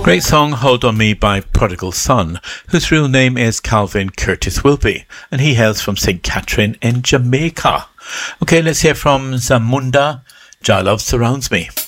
Great song Hold On Me by Prodigal Son, whose real name is Calvin Curtis Wilby, and he hails from St. Catherine in Jamaica. Okay, let's hear from Zamunda, Jah Love Surrounds Me.